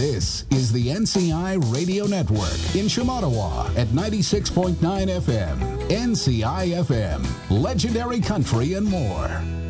This is the NCI Radio Network in Shamattawa at 96.9 FM. NCI FM, legendary country and more.